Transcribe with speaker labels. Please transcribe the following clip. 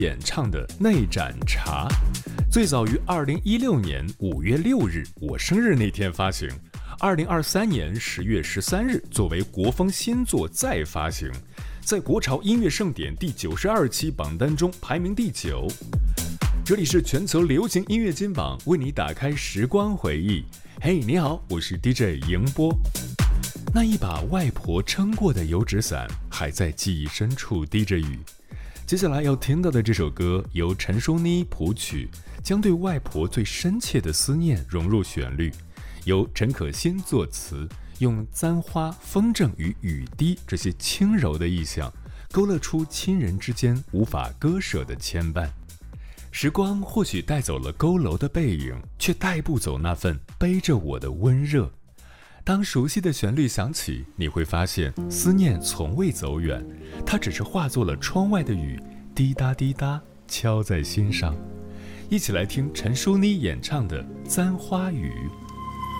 Speaker 1: 演唱的那盏茶，最早于2016年5月6日我生日那天发行，2023年10月13日作为国风新作再发行，在国潮音乐盛典第92期榜单中排名第9。这里是全球流行音乐金榜，为你打开时光回忆。嘿，你好，我是 DJ 迎波。那一把外婆撑过的油纸伞，还在记忆深处滴着雨。接下来要听到的这首歌由陈淑妮谱曲，将对外婆最深切的思念融入旋律，由陈可辛作词，用簪花、风筝与雨滴这些轻柔的意象，勾勒出亲人之间无法割舍的牵绊。时光或许带走了佝偻的背影，却带不走那份背着我的温热。当熟悉的旋律响起，你会发现思念从未走远，它只是化作了窗外的雨，滴答滴答敲在心上。一起来听陈淑妮演唱的《簪花雨》。